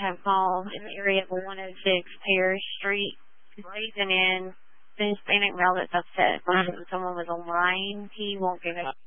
have called in the area of 106 Parish Street, blazing in. The Hispanic male that's upset. Someone was online. He won't give it up.